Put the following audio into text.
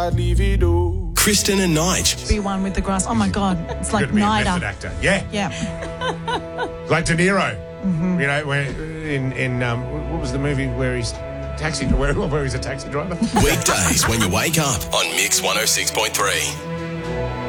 Kristen and Nige. Be one with the grass. Oh my God, it's like Could be a NIDA. method actor. Yeah. Yeah. Like De Niro. You know, where in what was the movie where he's where he's a taxi driver? Weekdays when you wake up on Mix 106.3.